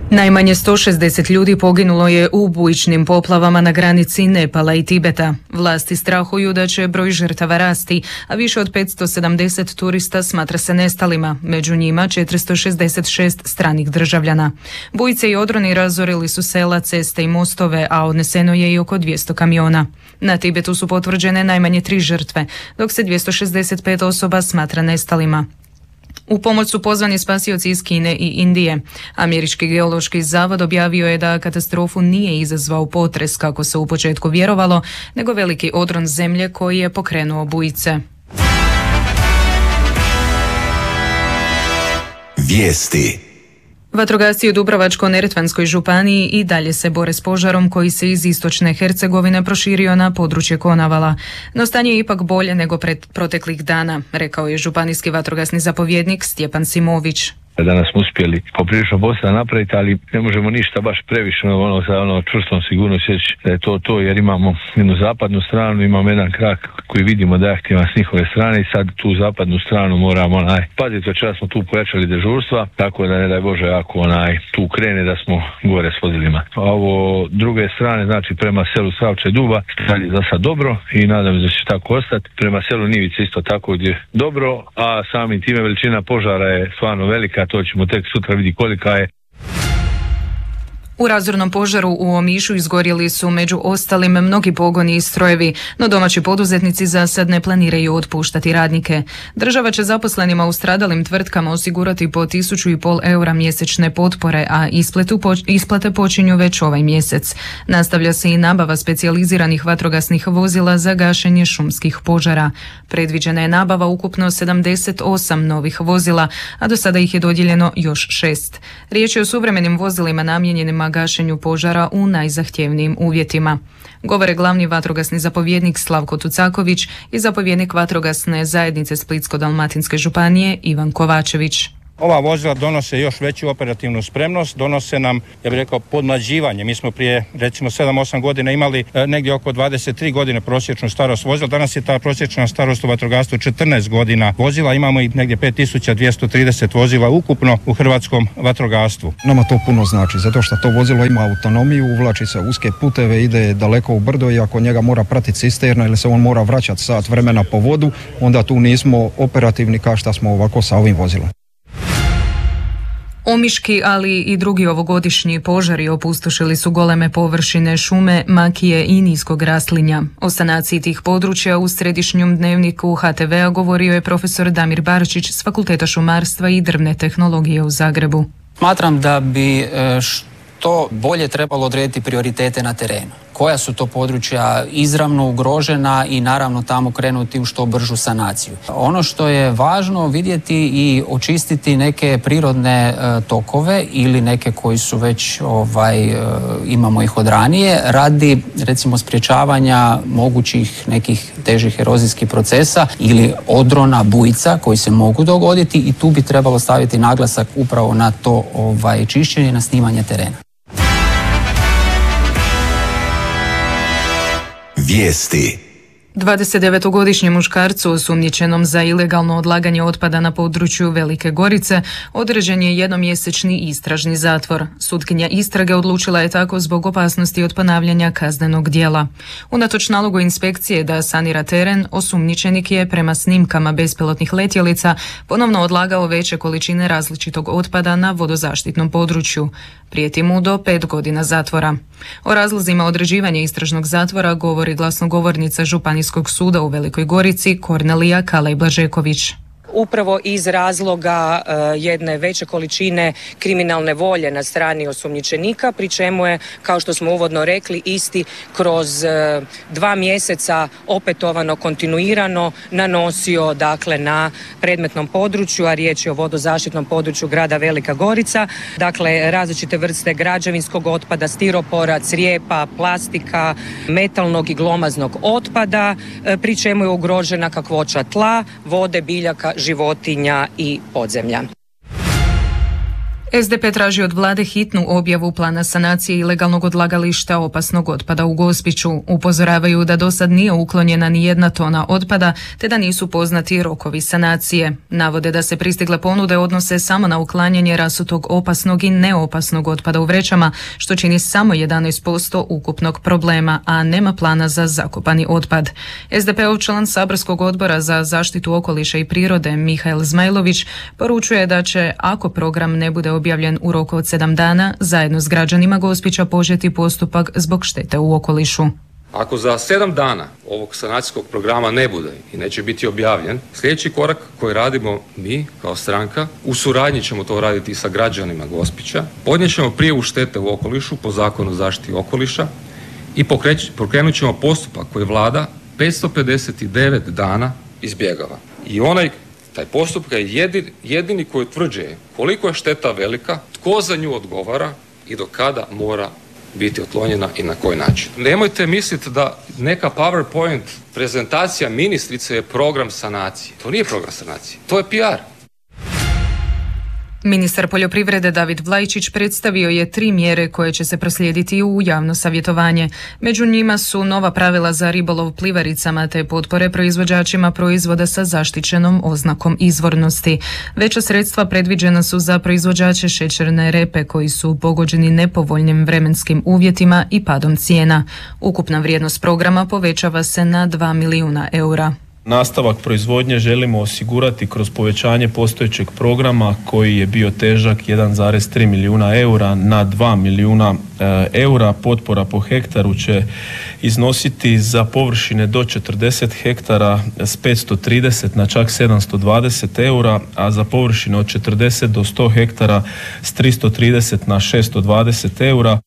Najmanje 160 ljudi poginulo je u bujičnim poplavama na granici Nepala i Tibeta. Vlasti strahuju da će broj žrtava rasti, a više od 570 turista smatra se nestalima, među njima 466 stranih državljana. Bujice i odroni razorili su sela, ceste i mostove, a odneseno je i oko 200 kamiona. Na Tibetu su potvrđene najmanje 3 žrtve, dok se 265 osoba smatra nestalima. U pomoć su pozvani spasioci iz Kine i Indije. Američki geološki zavod objavio je da katastrofu nije izazvao potres, kako se u početku vjerovalo, nego veliki odron zemlje koji je pokrenuo bujice. Vijesti. Vatrogasci u Dubrovačko-neretvanskoj županiji i dalje se bore s požarom koji se iz istočne Hercegovine proširio na područje Konavala. No stanje je ipak bolje nego proteklih dana, rekao je županijski vatrogasni zapovjednik Stjepan Simović. Danas smo uspjeli poprilično posla napraviti, ali ne možemo ništa baš previše sa čvrstom sigurno sjeći da je to jer imamo jednu zapadnu stranu, imamo jedan krak koji vidimo da je aktivan s njihove strane i sad tu zapadnu stranu moramo paziti, večera smo tu pojačali dežurstva, tako da ne daj Bože ako tu krene da smo gore s vozilima. A ovo druge strane, znači prema selu Savče Duba, dalje za sad dobro i nadam se da će tako ostati. Prema selu Nivice isto tako gdje dobro, a samim time veličina požara je stvarno velika, to ćemo tek sutra vidjeti kolika je. U razornom požaru u Omišu izgorjeli su među ostalim mnogi pogoni i strojevi, no domaći poduzetnici za sad ne planiraju otpuštati radnike. Država će zaposlenima u stradalim tvrtkama osigurati po 1.500 eura mjesečne potpore, a isplate počinju već ovaj mjesec. Nastavlja se i nabava specijaliziranih vatrogasnih vozila za gašenje šumskih požara. Predviđena je nabava ukupno 78 novih vozila, a do sada ih je dodijeljeno još 6. Riječ je o suvremenim vozilima namijenjenima gašenju požara u najzahtjevnijim uvjetima. Govore glavni vatrogasni zapovjednik Slavko Tucaković i zapovjednik vatrogasne zajednice Splitsko-dalmatinske županije Ivan Kovačević. Ova vozila donose još veću operativnu spremnost, donose nam, ja bih rekao, podmlađivanje. Mi smo prije, recimo, 7-8 godina imali negdje oko 23 godine prosječnu starost vozila. Danas je ta prosječna starost u vatrogastvu 14 godina vozila. Imamo i negdje 5230 vozila ukupno u hrvatskom vatrogastvu. Nama to puno znači, zato što to vozilo ima autonomiju, uvlači se uske puteve, ide daleko u brdo i ako njega mora pratiti cisterna ili se on mora vraćati sat vremena po vodu, onda tu nismo operativni kao što smo ovako sa ovim vozilom. Omiški, ali i drugi ovogodišnji požari opustošili su goleme površine šume, makije i niskog raslinja. O sanaciji tih područja u središnjem dnevniku HTV-a govorio je profesor Damir Barčić s Fakulteta šumarstva i drvne tehnologije u Zagrebu. Smatram da bi što bolje trebalo odrediti prioritete na terenu. Koja su to područja izravno ugrožena i naravno tamo krenuti u što bržu sanaciju. Ono što je važno vidjeti i očistiti neke prirodne tokove ili neke koji su već imamo ih od ranije radi recimo sprječavanja mogućih nekih težih erozijskih procesa ili odrona bujica koji se mogu dogoditi i tu bi trebalo staviti naglasak upravo na to čišćenje, na snimanje terena. Vijesti. 29-godišnjem muškarcu osumnjičenom za ilegalno odlaganje otpada na području Velike Gorice određen je jednomjesečni istražni zatvor. Sutkinja istrage odlučila je tako zbog opasnosti od ponavljanja kaznenog djela. Unatoč nalogu inspekcije da sanira teren, osumnjičenik je prema snimkama bespilotnih letjelica ponovno odlagao veće količine različitog otpada na vodozaštitnom području. Prijeti mu do 5 godina zatvora. O razlozima određivanja istražnog zatvora govori glasnogovornica Županijskog suda u Velikoj Gorici Kornelija Kalej-Blažeković. Upravo iz razloga jedne veće količine kriminalne volje na strani osumnjičenika, pri čemu je, kao što smo uvodno rekli, isti kroz 2 mjeseca opetovano, kontinuirano nanosio na predmetnom području, a riječ je o vodozaštitnom području grada Velika Gorica, različite vrste građevinskog otpada, stiropora, crijepa, plastika, metalnog i glomaznog otpada, pri čemu je ugrožena kakvoća tla, vode, biljaka, životinja i podzemlja. SDP traži od vlade hitnu objavu plana sanacije ilegalnog odlagališta opasnog otpada u Gospiću. Upozoravaju da do sad nije uklonjena ni jedna tona otpada, te da nisu poznati rokovi sanacije. Navode da se pristigle ponude odnose samo na uklanjanje rasutog opasnog i neopasnog otpada u vrećama, što čini samo 11% ukupnog problema, a nema plana za zakopani otpad. SDP-ov član saborskog odbora za zaštitu okoliša i prirode Mihael Zmajlović poručuje da će, ako program ne bude objavljen u roku od 7 dana, zajedno s građanima Gospića početi postupak zbog štete u okolišu. Ako za 7 dana ovog sanacijskog programa ne bude i neće biti objavljen, sljedeći korak koji radimo mi kao stranka, u suradnji ćemo to raditi sa građanima Gospića, podnijet ćemo prijavu štete u okolišu po Zakonu o zaštiti okoliša i pokrenut ćemo postupak koji vlada 559 dana izbjegava. I taj postupak je jedini koji utvrđuje koliko je šteta velika, tko za nju odgovara i do kada mora biti otklonjena i na koji način. Nemojte misliti da neka PowerPoint prezentacija ministrice je program sanacije. To nije program sanacije, to je PR. Ministar poljoprivrede David Vlajčić predstavio je 3 mjere koje će se proslijediti u javno savjetovanje. Među njima su nova pravila za ribolov plivaricama te potpore proizvođačima proizvoda sa zaštićenom oznakom izvornosti. Veća sredstva predviđena su za proizvođače šećerne repe koji su pogođeni nepovoljnim vremenskim uvjetima i padom cijena. Ukupna vrijednost programa povećava se na 2 milijuna eura. Nastavak proizvodnje želimo osigurati kroz povećanje postojećeg programa koji je bio težak 1,3 milijuna eura na 2 milijuna eura. Potpora po hektaru će iznositi za površine do 40 hektara s 530 na čak 720 eura, a za površine od 40 do 100 hektara s 330 na 620 eura.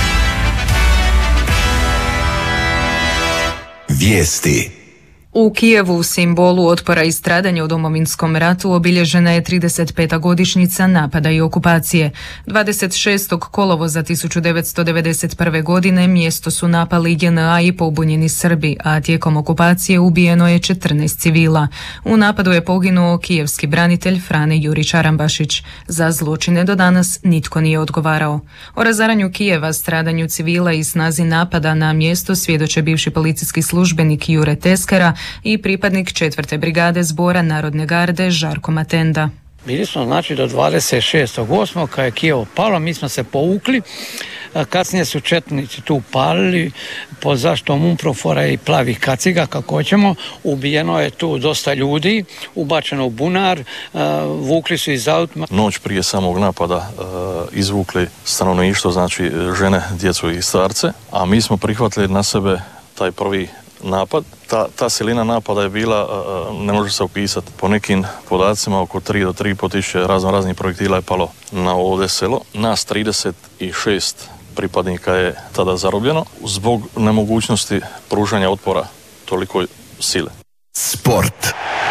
Vijesti. U Kijevu, simbolu otpora i stradanja u Domovinskom ratu, obilježena je 35. godišnjica napada i okupacije. 26. kolovoza 1991. godine mjesto su napali JNA i pobunjeni Srbi, a tijekom okupacije ubijeno je 14 civila. U napadu je poginuo kijevski branitelj Frane Jurić Arambašić. Za zločine do danas nitko nije odgovarao. O razaranju Kijeva, stradanju civila i snazi napada na mjesto svjedoče bivši policijski službenik Jure Teskera i pripadnik 4. brigade Zbora Narodne garde Žarko Matenda. Bili smo znači do 26.8. kad je Kijevo palo, mi smo se povukli, kasnije su četnici tu palili pod zaštitom UNPROFOR-a i plavih kaciga, kako hoćemo. Ubijeno je tu dosta ljudi, ubačeno u bunar, vukli su iz autima. Noć prije samog napada izvukli stanovništvo, znači žene, djecu i starce, a mi smo prihvatili na sebe taj prvi napad. Ta silina napada je bila, ne može se opisati, po nekim podacima oko 3 do 3,5 tisuće raznih projektila je palo na ovdje selo. Nas 36 pripadnika je tada zarobljeno zbog nemogućnosti pružanja otpora tolikoj sile. Sport.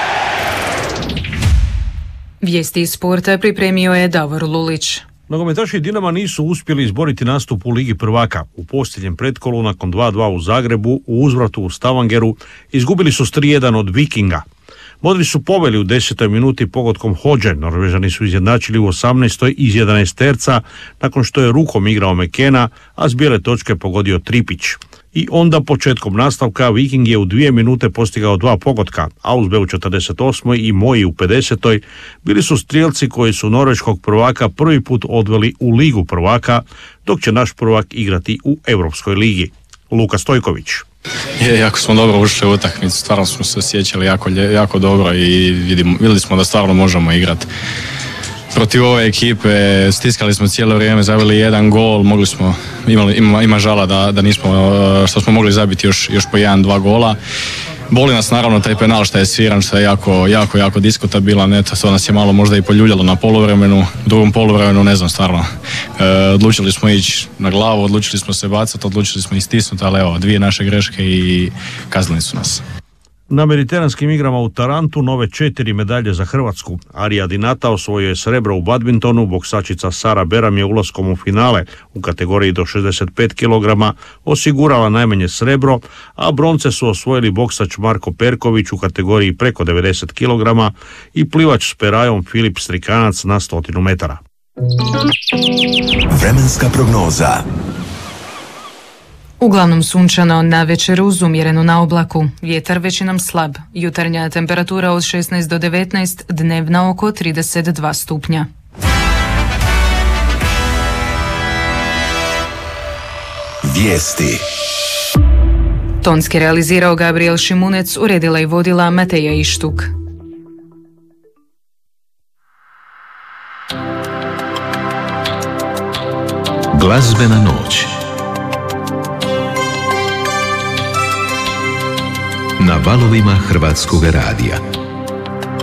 Vijesti iz sporta pripremio je Davor Lulić. Nogometaši Dinama nisu uspjeli izboriti nastup u Ligi prvaka. U posljednjem pretkolu nakon 2-2 u Zagrebu, u uzvratu u Stavangeru, izgubili su s 3-1 od Vikinga. Modri su poveli u 10. minuti pogodkom Hodže. Norvežani su izjednačili u 18. iz 11 terca nakon što je rukom igrao Mekena, a s bijele točke pogodio Tripić. I onda početkom nastavka Viking je u 2 minute postigao 2 pogotka, Ausbe u 48. i Moji u 50. bili su strijelci koji su norveškog prvaka prvi put odveli u Ligu prvaka, dok će naš prvak igrati u Europskoj ligi. Luka Stojković. Jako smo dobro ušli u utakmicu, stvarno smo se osjećali jako dobro i vidjeli smo da stvarno možemo igrati. Protiv ove ekipe stiskali smo cijelo vrijeme, zabili 1 gol, ima žala da nismo, što smo mogli zabiti još po 1-2 gola. Boli nas naravno taj penal što je sviran, što je jako diskutabilan, eto, to nas je malo možda i poljuljalo na poluvremenu, u drugom poluvremenu ne znam stvarno. Odlučili smo ići na glavu, odlučili smo se bacati, odlučili smo istisnuti, ali evo, 2 naše greške i kaznili su nas. Na mediteranskim igrama u Tarantu nove 4 medalje za Hrvatsku. Arija Dinata osvojio je srebro u badmintonu, boksačica Sara Beram je ulaskom u finale u kategoriji do 65 kg osigurala najmanje srebro, a bronce su osvojili boksač Marko Perković u kategoriji preko 90 kg i plivač s perajom Filip Strikanac na 100 metara. Vremenska prognoza. Uglavnom sunčano, na večeru uz umjerenu na oblaku. Vjetar većinom slab. Jutarnja temperatura od 16 do 19, dnevna oko 32 stupnja. Vijesti. Tonski realizirao Gabriel Šimunec, uredila i vodila Mateja Ištuk. Glazbena noć na valovima Hrvatskog radija.